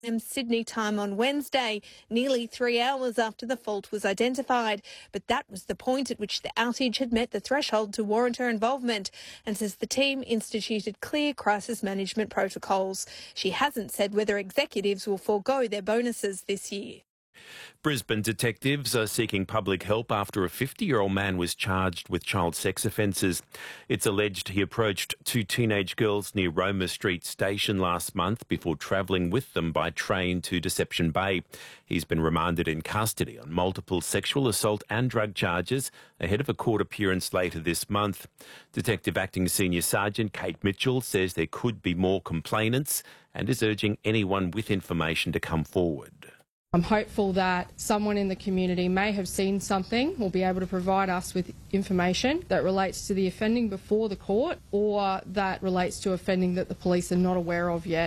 Sydney time on Wednesday, nearly 3 hours after the fault was identified. But that was the point at which the outage had met the threshold to warrant her involvement, and says the team instituted clear crisis management protocols. She hasn't said whether executives will forego their bonuses this year. Brisbane detectives are seeking public help after a 50-year-old man was charged with child sex offences. It's alleged he approached two teenage girls near Roma Street Station last month before travelling with them by train to Deception Bay. He's been remanded in custody on multiple sexual assault and drug charges ahead of a court appearance later this month. Detective Acting Senior Sergeant Kate Mitchell says there could be more complainants and is urging anyone with information to come forward. I'm hopeful that someone in the community may have seen something, will be able to provide us with information that relates to the offending before the court or that relates to offending that the police are not aware of yet.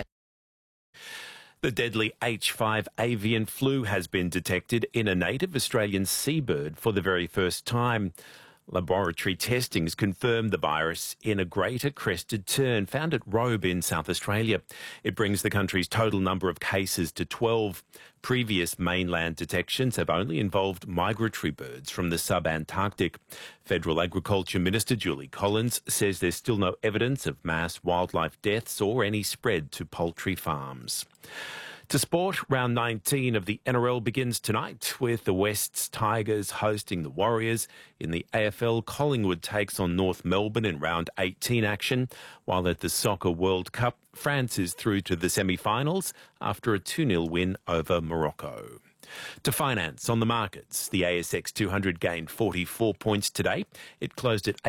The deadly H5 avian flu has been detected in a native Australian seabird for the very first time. Laboratory testings confirmed the virus in a greater crested tern found at Robe in South Australia. It brings the country's total number of cases to 12. Previous mainland detections have only involved migratory birds from the sub-Antarctic. Federal Agriculture Minister Julie Collins says there's still no evidence of mass wildlife deaths or any spread to poultry farms. To sport, round 19 of the NRL begins tonight with the West's Tigers hosting the Warriors. In the AFL, Collingwood takes on North Melbourne in round 18 action, while at the Soccer World Cup, France is through to the semi-finals after a 2-0 win over Morocco. To finance on the markets, the ASX 200 gained 44 points today. It closed at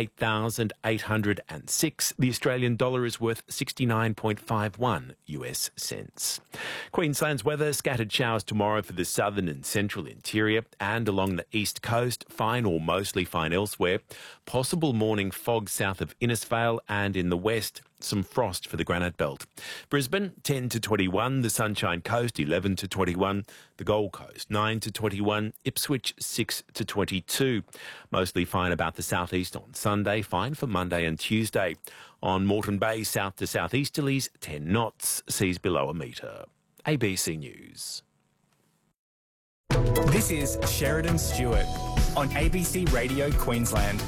8,806. The Australian dollar is worth 69.51 US cents. Queensland's weather, scattered showers tomorrow for the southern and central interior and along the east coast, fine or mostly fine elsewhere. Possible morning fog south of Innisfail and in the west. Some frost for the Granite Belt. Brisbane, 10 to 21. The Sunshine Coast, 11 to 21. The Gold Coast, 9 to 21. Ipswich, 6 to 22. Mostly fine about the southeast on Sunday. Fine for Monday and Tuesday. On Moreton Bay, south to southeasterlies, 10 knots. Seas below a metre. ABC News. This is Sheridan Stewart on ABC Radio Queensland.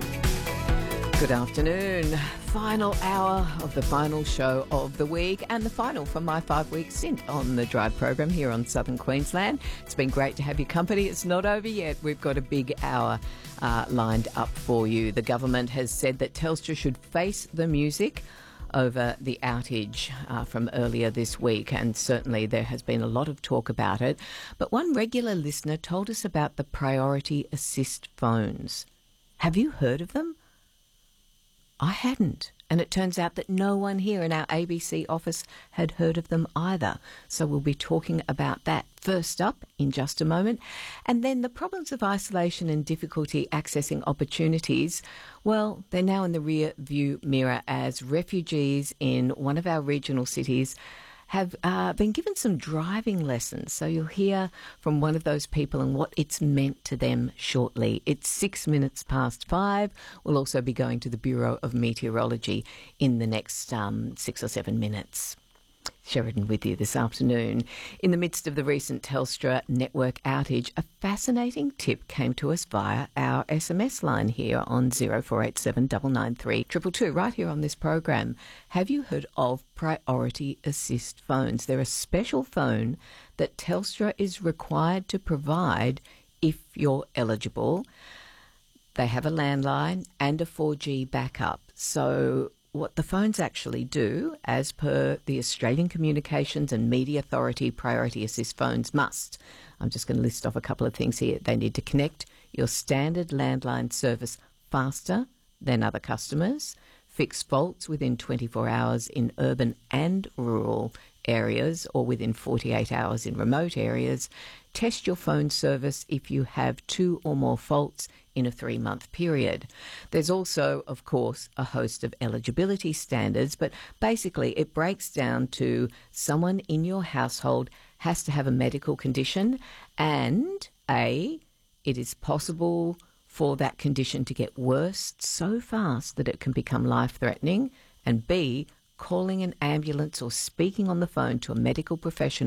Good afternoon. Final hour of the final show of the week and the final for my 5-week stint on the Drive program here on Southern Queensland. It's been great to have your company. It's not over yet. We've got a big hour lined up for you. The government has said that Telstra should face the music over the outage from earlier this week, and certainly there has been a lot of talk about it. But one regular listener told us about the Priority Assist phones. Have you heard of them? I hadn't, and it turns out that no one here in our ABC office had heard of them either. So we'll be talking about that first up in just a moment. And then the problems of isolation and difficulty accessing opportunities, well, they're now in the rear view mirror as refugees in one of our regional cities have been given some driving lessons. So you'll hear from one of those people and what it's meant to them shortly. It's 6 minutes past 5. We'll also be going to the Bureau of Meteorology in the next 6 or 7 minutes. Sheridan with you this afternoon. In the midst of the recent Telstra network outage, a fascinating tip came to us via our SMS line here on 0487 993 222, right here on this program. Have you heard of Priority Assist phones? They're a special phone that Telstra is required to provide if you're eligible. They have a landline and a 4G backup. So what the phones actually do, as per the Australian Communications and Media Authority, Priority Assist phones must. I'm just going to list off a couple of things here. They need to connect your standard landline service faster than other customers, fix faults within 24 hours in urban and rural areas or within 48 hours in remote areas, test your phone service if you have 2 or more faults in a 3-month period. There's also, of course, a host of eligibility standards, but basically it breaks down to someone in your household has to have a medical condition and it is possible for that condition to get worse so fast that it can become life-threatening, and B, calling an ambulance or speaking on the phone to a medical professional